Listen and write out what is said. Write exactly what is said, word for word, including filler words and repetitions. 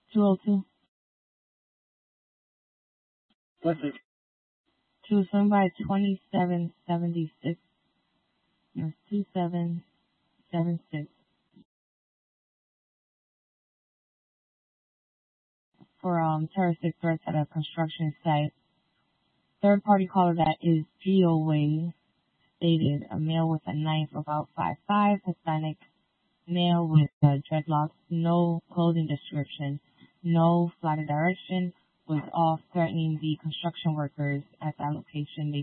two oh two. What's it? She was filmed by twenty-seven seventy-six. It was two seven seven six. For um terroristic threats at a construction site. Third party caller that is G O A stated a male with a knife about five five, Hispanic male with uh, dreadlocks, no clothing description, no flight of direction, was off threatening the construction workers at that location. They